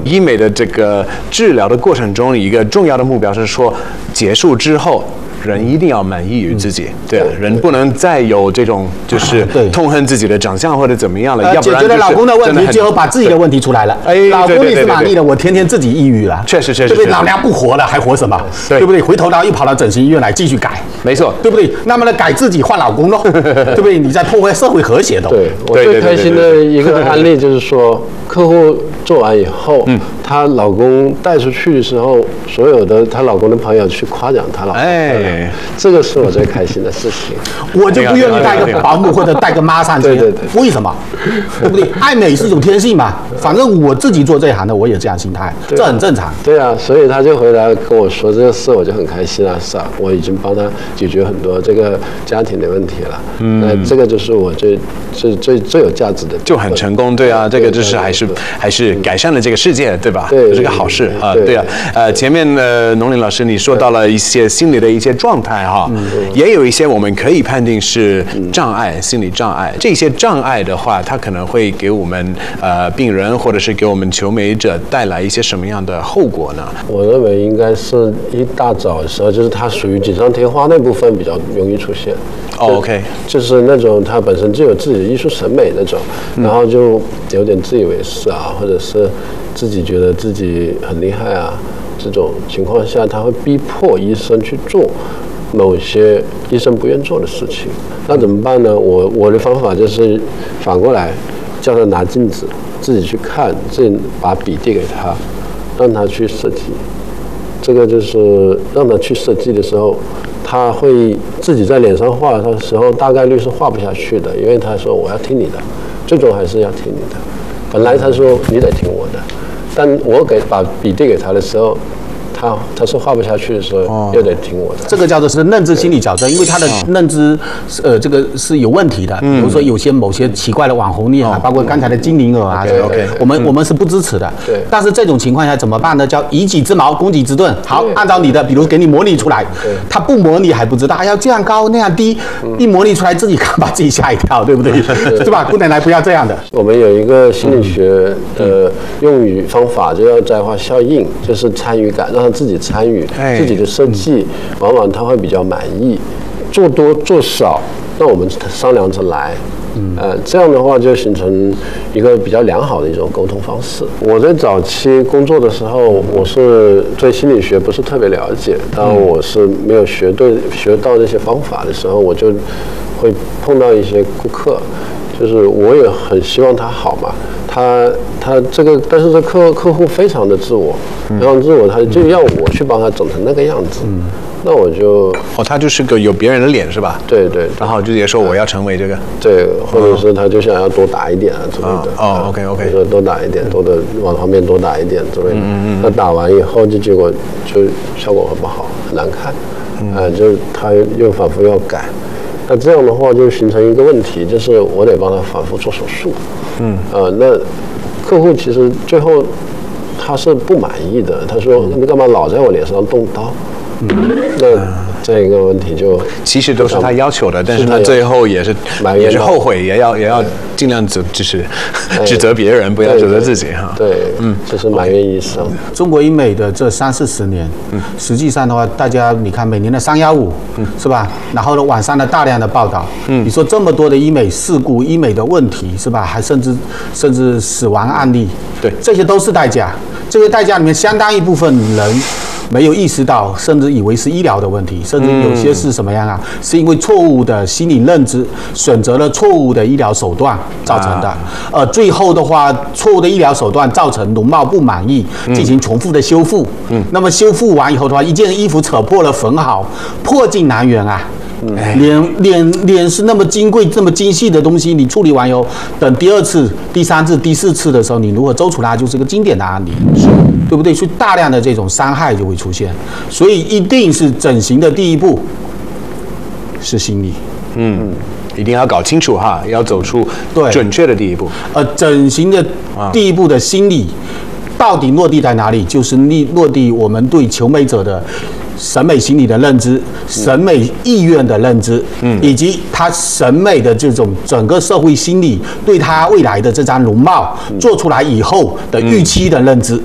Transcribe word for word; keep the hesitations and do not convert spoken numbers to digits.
医美的这个治疗的过程中，一个重要的目标是说，结束之后。人一定要满意于自己，嗯、对啊，人不能再有这种就是痛恨自己的长相或者怎么样了，呃、要不然解决了老公的问题，最后把自己的问题出来了。哎，老公你是满意的，我天天自己抑郁了， 确实确实， 对不对？老娘不活了，还活什么？对不对？回头然后又跑到整形医院来继续改， 没错， 对不对？那么呢，改自己换老公喽，对不对？你在破坏社会和谐的。 对，我最开心的一个案例就是说，客户做完以后，嗯，她老公带出去的时候，所有的她老公的朋友去夸奖她老公，哎，这个是我最开心的事情。 我就不愿意带个保姆或者带个妈上去， 对对对， 为什么？对不对？爱美是一种天性嘛，反正我自己做这一行的，我也这样心态，这很正常。 对啊，所以他就回来跟我说这个事，我就很开心啊，是啊，我已经帮他解决很多这个家庭的问题了。嗯，那这个就是我最最最最有价值的， 就很成功，对啊，这个就是还是还是改善了这个世界，对吧？ 对， 是个好事啊，对啊。呃，前面呢，农林老师你说到了一些心理的一些状态哈，也有一些我们可以判定是障碍，心理障碍。这些障碍的话，它可能会给我们呃病人或者是给我们求美者带来一些什么样的后果呢？ 我认为应该是一大早的时候，就是它属于锦上添花那部分比较容易出现。 哦 ，OK， 就是那种他本身就有自己的艺术审美那种，然后就有点自以为是啊，或者是自己觉得自己很厉害啊，这种情况下，他会逼迫医生去做某些医生不愿做的事情。那怎么办呢？我我的方法就是反过来，叫他拿镜子，自己去看，自己把笔递给他，让他去设计。这个就是让他去设计的时候，他会自己在脸上画的时候，大概率是画不下去的，因为他说我要听你的，最终还是要听你的。本来他说你得听我的，但我给把笔递给他的时候，他他是画不下去的时候，又得听我的。 这个叫做是认知心理矫正，因为他的认知，呃，这个是有问题的。比如说有些某些奇怪的网红脸啊，包括刚才的精灵耳啊，我们我们是不支持的。 对。 但是这种情况下怎么办呢？叫以己之矛攻己之盾。好，按照你的，比如给你模拟出来，他不模拟还不知道，要这样高那样低，一模拟出来自己看把自己吓一跳，对不对？对吧？不能来不要这样的。 我们有一个心理学的用语方法，就叫在化效应，就是参与感，让他自己参与自己的设计，往往他会比较满意。做多做少，那我们商量着来。呃，这样的话就形成一个比较良好的一种沟通方式。我在早期工作的时候，我是对心理学不是特别了解，当我是没有学对学到这些方法的时候，我就会碰到一些顾客，就是我也很希望他好嘛，他他这个，但是这客客户非常的自我，非常自我，他就要我去帮他整成那个样子。那我就哦，他就是个有别人的脸是吧？ 对对， 然后就直接说我要成为这个， 对，或者是他就想要多打一点啊之类的。 哦 ，OK OK， 说多打一点，多的往旁边多打一点之类的。嗯嗯。那打完以后，就结果就效果很不好，很难看。嗯，就是他又反复要改。那这样的话就形成一个问题，就是我得帮他反复做手术。嗯。呃，那客户其实最后他是不满意的，他说你干嘛老在我脸上动刀？嗯，那这个问题就其实都是他要求的，但是他最后也是也是后悔，也要也要尽量指就是指责别人，不要指责自己哈。 对，嗯，就是埋怨医生。 中国医美的这三四十年，嗯，实际上的话，大家你看每年的三幺五，嗯，是吧？然后呢，网上的大量的报道，嗯，你说这么多的医美事故、医美的问题，是吧？还甚至甚至死亡案例， 对， 这些都是代价。这些代价里面，相当一部分人没有意识到，甚至以为是医疗的问题，甚至有些是什么样啊？嗯、是因为错误的心理认知，选择了错误的医疗手段造成的。啊、呃，最后的话，错误的医疗手段造成容貌不满意，进行重复的修复。嗯，那么修复完以后的话，一件衣服扯破了缝好，破镜难圆啊。嗯、脸脸脸是那么金贵、这么精细的东西，你处理完以后，等第二次、第三次、第四次的时候，你如何周出来，就是个经典的案例，对不对？所以大量的这种伤害就会出现，所以一定是整形的第一步是心理， 嗯，一定要搞清楚哈，要走出准确的第一步。 呃，整形的第一步的心理到底落地在哪里？就是落地我们对求美者的审美心理的认知、审美意愿的认知，嗯，以及他审美的这种整个社会心理对他未来的这张容貌做出来以后的预期的认知。